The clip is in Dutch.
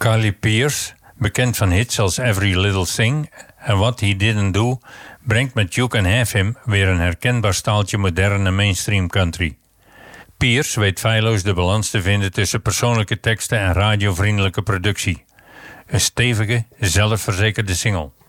Carly Pearce, bekend van hits als Every Little Thing en What He Didn't Do, brengt met You Can Have Him weer een herkenbaar staaltje moderne mainstream country. Pearce weet feilloos de balans te vinden tussen persoonlijke teksten en radiovriendelijke productie. Een stevige, zelfverzekerde single.